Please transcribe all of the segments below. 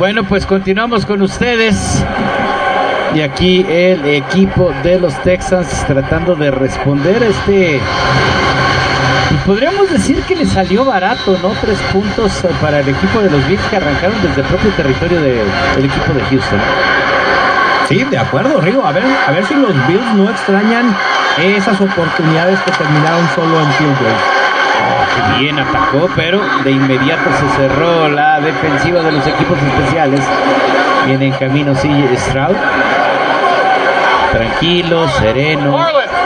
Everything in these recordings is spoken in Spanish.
Bueno, pues continuamos con ustedes. Y aquí el equipo de los Texans tratando de responder y podríamos decir que le salió barato, ¿no? 3 puntos para el equipo de los Bills, que arrancaron desde el propio territorio del equipo de Houston. Sí, de acuerdo, Rigo. A ver si los Bills no extrañan esas oportunidades que terminaron solo en field goal. Bien atacó, pero de inmediato se cerró la defensiva de los equipos especiales. Viene en camino CJ Stroud. Tranquilo, sereno.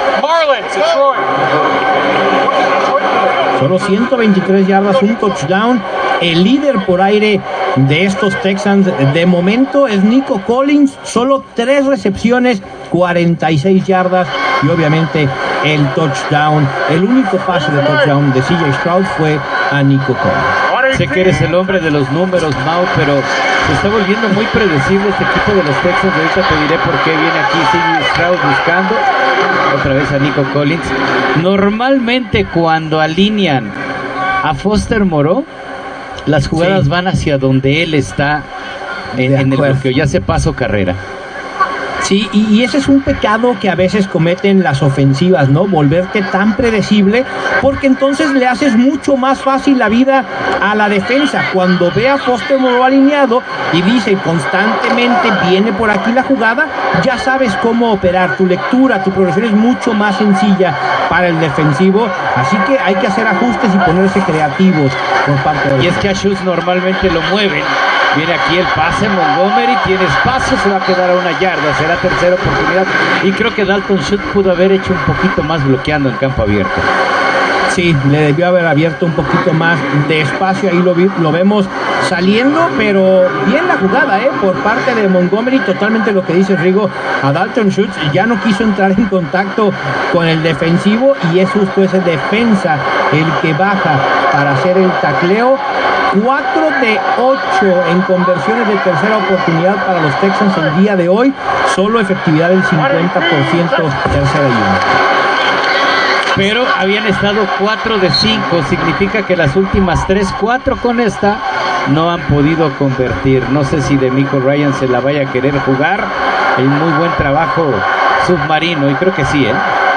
Solo 123 yardas, un touchdown. El líder por aire de estos Texans de momento es Nico Collins. Solo 3 recepciones, 46 yardas y obviamente el touchdown. El único pase de touchdown de CJ Stroud fue a Nico Collins. Sé que eres el hombre de los números, Mau, pero se está volviendo muy predecible este equipo de los Texans. Ahorita te diré por qué viene aquí CJ Stroud buscando otra vez a Nico Collins. Normalmente cuando alinean a Foster Moreau, las jugadas van hacia donde él está en el bloqueo, ya se pasó carrera. Sí, y ese es un pecado que a veces cometen las ofensivas, ¿no? Volverte tan predecible, porque entonces le haces mucho más fácil la vida a la defensa. Cuando ve a Foster Moreau alineado y dice constantemente viene por aquí la jugada, ya sabes cómo operar. Tu lectura, tu progresión es mucho más sencilla para el defensivo, así que hay que hacer ajustes y ponerse creativos por parte de... Y es que a Schultz normalmente lo mueven. Viene aquí el pase, Montgomery tiene espacio, se va a quedar a 1 yarda, será tercera oportunidad. Y creo que Dalton Schultz pudo haber hecho un poquito más bloqueando en campo abierto. Sí, le debió haber abierto un poquito más de espacio, ahí lo vemos saliendo, pero bien la jugada, por parte de Montgomery, totalmente lo que dice Rigo. A Dalton Schultz ya no quiso entrar en contacto con el defensivo y es justo ese defensa el que baja para hacer el tacleo. 4 de 8 en conversiones de tercera oportunidad para los Texans el día de hoy, solo efectividad del 50%, tercera y 1. Pero habían estado 4 de 5, significa que las últimas 4 con esta no han podido convertir. No sé si DeMeco Ryans se la vaya a querer jugar. Hay un muy buen trabajo submarino y creo que sí,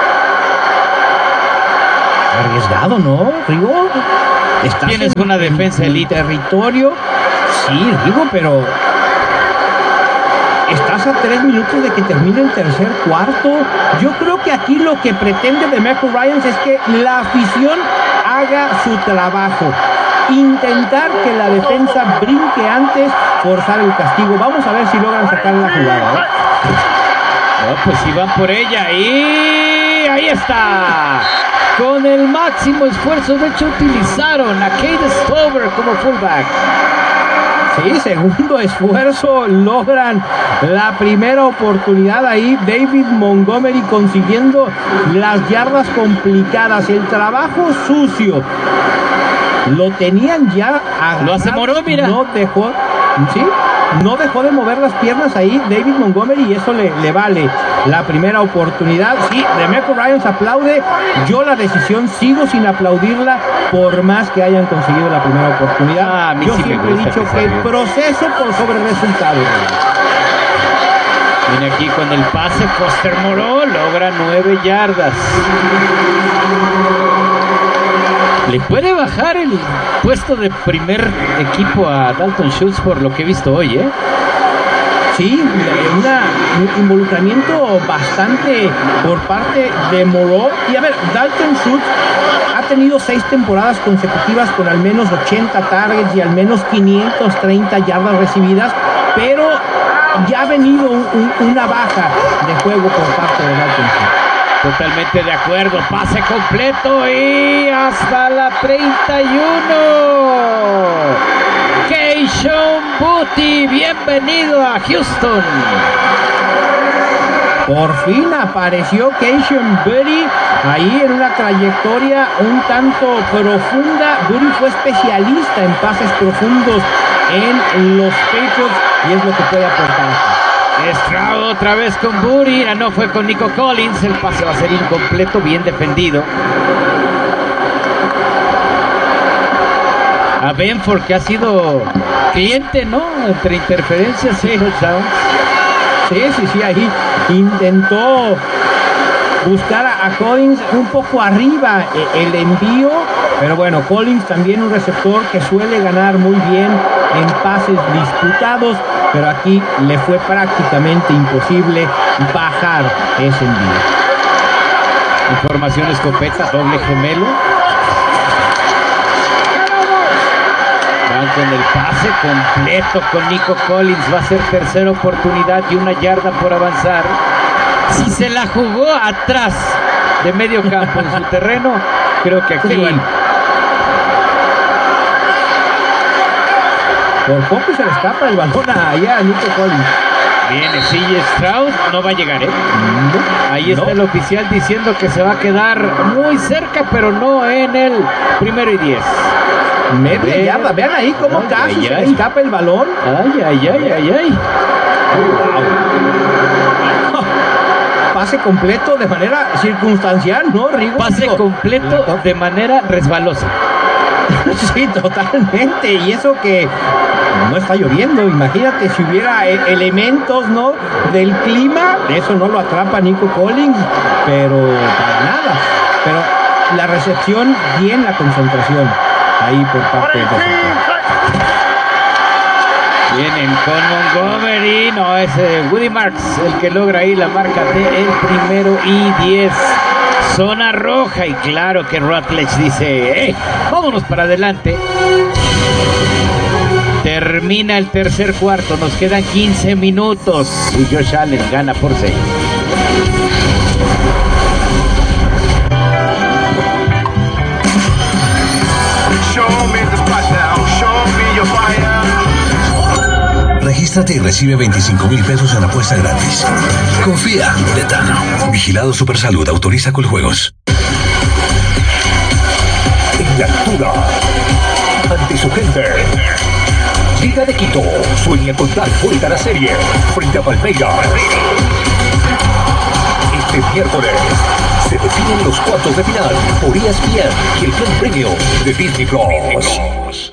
Arriesgado, ¿no, Rigo? Tienes una defensa elite. Territorio, sí, Rigo, pero estás a 3 minutos de que termine el tercer cuarto. Yo creo que aquí lo que pretende DeMeco Ryans es que la afición haga su trabajo. Intentar que la defensa brinque antes, forzar el castigo. Vamos a ver si logran sacar la jugada. No, pues si van por ella y ahí está. Con el máximo esfuerzo, de hecho utilizaron a Cade Stover como fullback. Sí, segundo esfuerzo, logran la primera oportunidad ahí. David Montgomery consiguiendo las yardas complicadas, el trabajo sucio. Lo tenían ya agarrado. Lo hace Moreau, mira. No dejó de mover las piernas ahí David Montgomery y eso le vale la primera oportunidad. Sí, DeMeco Ryans aplaude. Yo la decisión sigo sin aplaudirla por más que hayan conseguido la primera oportunidad. Yo siempre he dicho que el proceso por sobre el resultado. Viene aquí con el pase Foster Moreau, logra 9 yardas. Le puede bajar el puesto de primer equipo a Dalton Schultz por lo que he visto hoy, Sí, un involucramiento bastante por parte de Moreau. Y a ver, Dalton Schultz ha tenido 6 temporadas consecutivas con al menos 80 targets y al menos 530 yardas recibidas, pero ya ha venido una baja de juego por parte de Dalton Schultz. Totalmente de acuerdo, pase completo y hasta la 31. Kayshon Boutte, bienvenido a Houston. Por fin apareció Kayshon Boutte ahí en una trayectoria un tanto profunda. Boutte fue especialista en pases profundos en los Patriots y es lo que puede aportar. Stroud otra vez con Boutte, no fue con Nico Collins, el pase va a ser incompleto, bien defendido. A Benford, que ha sido cliente, ¿no? Entre interferencias y touchdowns. Sí, ahí intentó buscar a Collins un poco arriba el envío, pero bueno, Collins también un receptor que suele ganar muy bien en pases disputados, pero aquí le fue prácticamente imposible bajar ese envío. Información escopeta, doble gemelo. Van con el pase completo con Nico Collins. Va a ser tercera oportunidad y 1 yarda por avanzar. Si se la jugó atrás de medio campo en su terreno, creo que aquí... Sí, bueno. Por poco se le escapa el balón allá a Nico Collins. Viene CJ Stroud, no va a llegar, ¿eh? Ahí está el oficial diciendo que se va a quedar muy cerca, pero no en el 1º y 10. Media yarda, vean ahí cómo casi se le escapa el balón. Ay. Wow. Pase completo de manera circunstancial, ¿no, Rigo? Pase completo de manera resbalosa. Sí, totalmente. Y eso que no está lloviendo. Imagínate si hubiera elementos, ¿no?, del clima. Eso no lo atrapa Nico Collins, pero para nada. Pero la recepción, bien la concentración ahí por parte de Vienen con Montgomery. No, es Woody Marks el que logra ahí la marca de el 1º y 10. Zona roja, y claro que Rutledge dice, vámonos para adelante. Termina el tercer cuarto, nos quedan 15 minutos y Josh Allen gana por 6. Regístrate y recibe 25,000 pesos en apuesta gratis. Confía, Betano. Vigilado Supersalud, autoriza Coljuegos. En la altura, ante su gente, Liga de Quito sueña con dar vuelta a la serie frente a Palmeiras. Este miércoles se definen los cuartos de final por ESPN y el Gran Premio de Disney Plus.